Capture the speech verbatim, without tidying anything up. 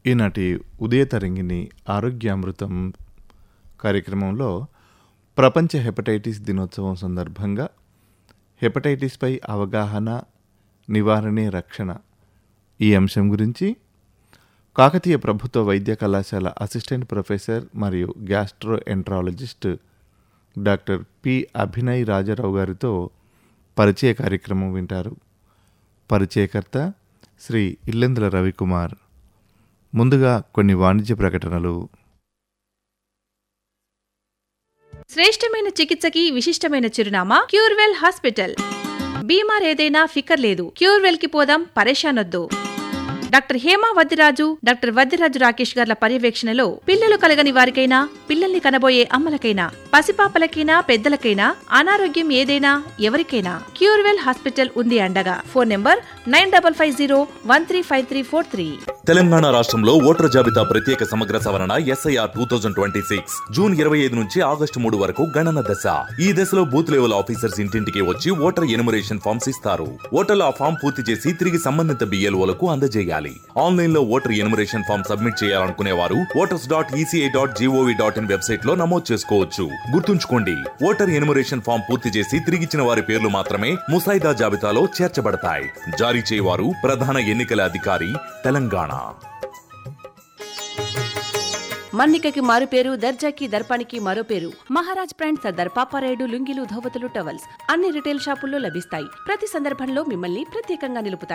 ఈనాటి ఉదయతరంగిణి ఆరోగ్యామృతం కార్యక్రమంలో ప్రపంచ హెపటైటిస్ దినోత్సవం సందర్భంగా హెపటైటిస్పై అవగాహన, నివారణే రక్షణ ఈ అంశం గురించి కాకతీయ ప్రభుత్వ వైద్య కళాశాల అసిస్టెంట్ ప్రొఫెసర్ మరియు gastro enterologist doctor P Abhinay Rajarao గారితో పరిచయ కార్యక్రమం వింటారు. పరిచయకర్త శ్రీ ఇల్లెందుల రవికుమార్. ముందుగా కొన్ని వాణిజ్య ప్రకటనలు. శ్రేష్టమైన చికిత్సకి విశిష్టమైన చిరునామా క్యూర్వెల్ హాస్పిటల్. బీమార్ ఏదైనా ఫికర్ లేదు, క్యూర్వెల్ కి పోదాం, పరేషానొద్దు. డాక్టర్ హేమా వద్దిరాజు, డాక్టర్ వద్దిరాజు రాకేష్ గార్ల పర్యవేక్షణలో పిల్లలు కలగని వారికైనా, పిల్లల్ని కనబోయే అమ్మలకైనా, పసిపాపలకైనా, పెద్దలకైనా, అనారోగ్యం ఏదైనా ఎవరికైనా క్యూర్వెల్ హాస్పిటల్ ఉంది అండగా. Phone number nine double five zero one three five three four three. Telangana రాష్ట్రంలో ఓటర్ జాబితా ప్రత్యేక సమగ్ర సవరణ SIR two thousand twenty six June ఇరవై ఐదు నుంచి ఆగస్టు మూడు వరకు గణన దశ. ఈ దశలో బూత్ లెవెల్ ఆఫీసర్స్ ఇంటింటికి వచ్చి ఓటర్ ఎనుమరేషన్ ఫామ్స్ ఇస్తారు. ఓటర్లు ఆ ఫామ్ పూర్తి చేసి తిరిగి సంబంధిత బిఎల్ఓలకు అందజేయాలి. ఆన్లైన్ లో ఓటర్ ఎనుమరేషన్ ఫామ్ సబ్మిట్ చేయాలనుకునే వారు voters dot ECI dot GOV dot in website లో నమోదు చేసుకోవచ్చు. గుర్తుంచుకోండి, ఓటర్ ఎనుమరేషన్ ఫామ్ పూర్తి చేసి తిరిగిచ్చిన వారి పేర్లు మాత్రమే ముసాయిదా జాబితాలో చేర్చబడతాయి. జారీ చేయవారు ప్రధాన ఎన్నికల అధికారి, తెలంగాణ. మన్నికకి మారు పేరు, దర్జాకి దర్పానికి మరో పేరు. మహారాజ్ బ్రాండ్ సర్దార్ పాపారాయుడు లుంగీలు, ధోవతులు, టవల్స్ అన్ని రిటైల్ షాపుల్లో లభిస్తాయి. ప్రతి సందర్భంలో మిమ్మల్ని ప్రత్యేకంగా నిలుపుతాయి.